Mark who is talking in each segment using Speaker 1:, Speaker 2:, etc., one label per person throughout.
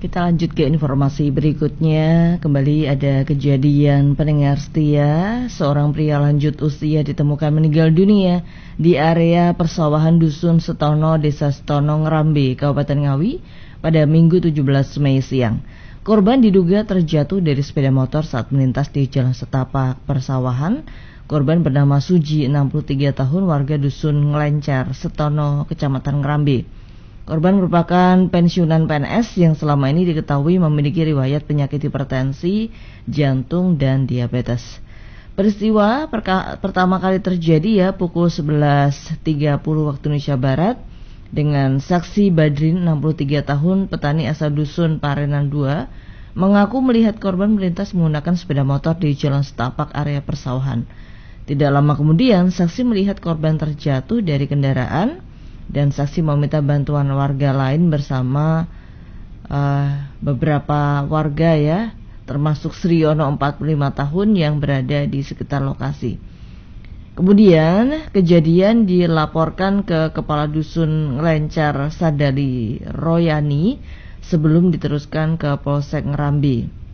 Speaker 1: Kita lanjut ke informasi berikutnya. Kembali ada kejadian pendengar setia, seorang pria lanjut usia ditemukan meninggal dunia di area persawahan Dusun Setono, Desa Setono, Ngerambe, Kabupaten Ngawi pada Minggu 17 Mei siang. Korban diduga terjatuh dari sepeda motor saat melintas di jalan setapak persawahan. Korban bernama Suji, 63 tahun, warga Dusun Ngelencar, Setono, Kecamatan Ngerambe. Korban merupakan pensiunan PNS yang selama ini diketahui memiliki riwayat penyakit hipertensi, jantung, dan diabetes. Peristiwa pertama kali terjadi pukul 11.30 waktu Indonesia Barat dengan saksi Badrin, 63 tahun, petani asal Dusun Parenan 2, mengaku melihat korban melintas menggunakan sepeda motor di jalan setapak area persawahan. Tidak lama kemudian, saksi melihat korban terjatuh dari kendaraan dan saksi meminta bantuan warga lain bersama beberapa warga termasuk Sriono 45 tahun yang berada di sekitar lokasi. Kemudian kejadian dilaporkan ke Kepala Dusun Ngelencar Sadali Royani sebelum diteruskan ke Polsek Ngerambe.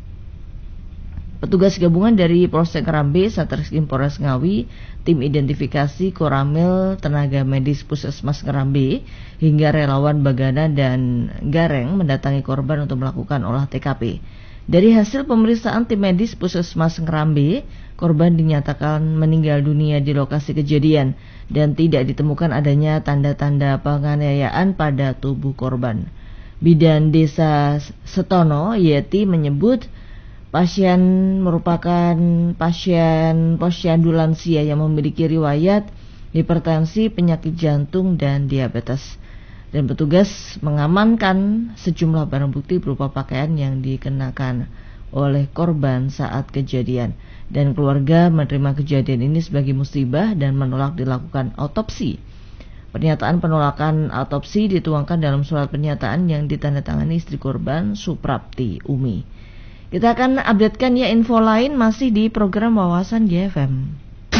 Speaker 1: Petugas gabungan dari Polsek Ngerambe, Satreskrim Polres Ngawi, tim identifikasi Koramil, tenaga medis Puskesmas Ngerambe, hingga relawan Bagana dan Gareng mendatangi korban untuk melakukan olah TKP. Dari hasil pemeriksaan tim medis Puskesmas Ngerambe, korban dinyatakan meninggal dunia di lokasi kejadian dan tidak ditemukan adanya tanda-tanda penganiayaan pada tubuh korban. Bidan Desa Setono, Yeti, menyebut pasien merupakan pasien posyandu lansia yang memiliki riwayat hipertensi, penyakit jantung, dan diabetes. Dan petugas mengamankan sejumlah barang bukti berupa pakaian yang dikenakan oleh korban saat kejadian. Dan keluarga menerima kejadian ini sebagai musibah dan menolak dilakukan otopsi. Pernyataan penolakan otopsi dituangkan dalam surat pernyataan yang ditandatangani istri korban, Suprapti Umi. Kita akan updatekan info lain masih di program Wawasan GFM.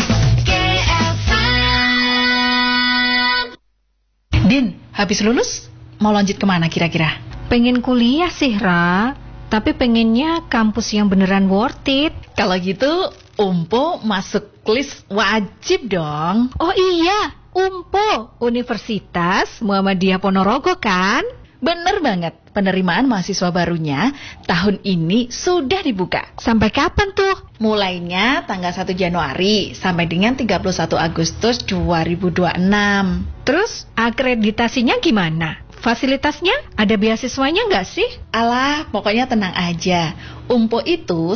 Speaker 2: Din, habis lulus mau lanjut kemana kira-kira?
Speaker 3: Pengen kuliah sih, Ra. Tapi pengennya kampus yang beneran worth it.
Speaker 2: Kalau gitu, UMPO masuk list wajib dong.
Speaker 3: Oh iya, UMPO, Universitas Muhammadiyah Ponorogo kan?
Speaker 2: Bener banget, penerimaan mahasiswa barunya tahun ini sudah dibuka.
Speaker 3: Sampai kapan tuh?
Speaker 2: Mulainya tanggal 1 Januari sampai dengan 31 Agustus 2026.
Speaker 3: Terus akreditasinya gimana? Fasilitasnya ada beasiswanya nggak sih?
Speaker 2: Alah, pokoknya tenang aja. UMPO itu